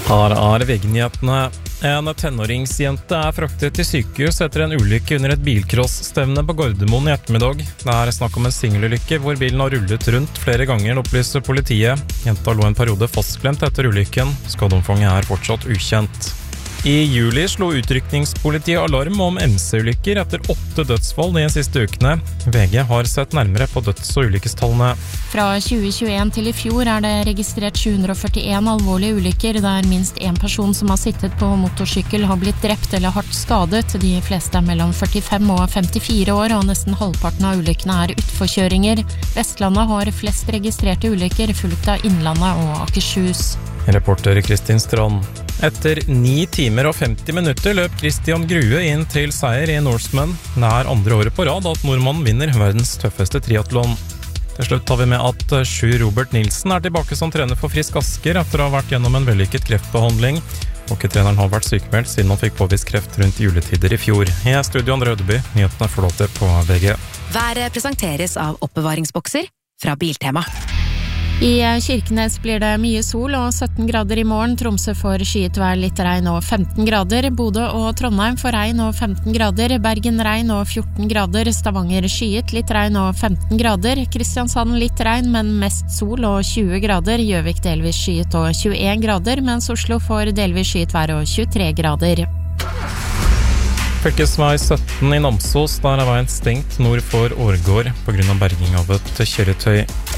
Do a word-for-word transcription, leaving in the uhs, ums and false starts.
Her er V G-nyhetene. En tenåringsjente er fraktet til sykehus etter en ulykke under et bilcross-stevne på Gardermoen i ettermiddag. Det er snakk om en singelulykke hvor bilen har rullet rundt flere ganger, opplyser politiet. Jenta lå en periode fastklemt etter ulykken. Skadeomfanget er fortsatt ukjent. I juli slo utrykningspolitiet alarm om M C-ulykker etter åtte dødsfall de siste ukene. V G har sett nærmere på døds- og ulykkestallene. Fra tjue tjueen til i fjor er det registrert sju hundre og førtien alvorlige ulykker, der minst en person som har sittet på motorsykkel har blitt drept eller hardt skadet. De fleste er mellom førtifem og femtifire år, og nesten halvparten av ulykkene er utforkjøringer. Vestlandet har flest registrerte ulykker, fulgt av Innlandet og Akershus. Reporter Kristin Strand. Etter ni timer og femti minutter løp Christian Grue inn til seier i Norseman. Det er andre året på rad at nordmannen vinner verdens tøffeste triathlon. Til slutt tar vi med at Sjur Robert Nilsen er tilbake som trener for Frisk Asker etter å ha vært gjennom en vellykket kreftbehandling. Hockeytreneren har vært sykemeldt siden han fikk påvist kreft rundt juletider i fjor. I studio Andre Ødeby, nyhetene flåter på V G. Været presenteres av oppbevaringsbokser fra Biltema. I Kirkenes blir det mye sol og sytten grader i morgen. Tromsø får skyet vær, litt regn og femten grader. Bodø og Trondheim får regn og femten grader. Bergen regn og fjorten grader. Stavanger skyet, litt regn og femten grader. Kristiansand litt regn, men mest sol og tjue grader. Gjøvik delvis skyet og tjueen grader, mens Oslo får delvis skyet vær og tjuetre grader. Fylkesvei sytten i Namsos, der er veien stengt nord for Årgård på grunn av berging av et kjøretøy.